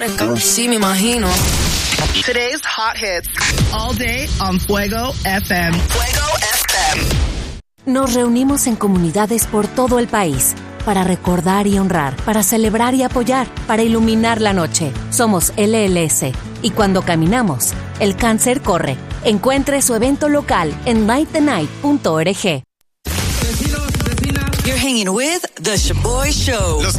Sí, me imagino. Today's hot hits. All day on Fuego FM. Fuego FM. Nos reunimos en comunidades por todo el país para recordar y honrar, para celebrar y apoyar, para iluminar la noche. Somos LLS y cuando caminamos, el cáncer corre. Encuentre su evento local en nightthenight.org. You're hanging with The Shaboy Show. Los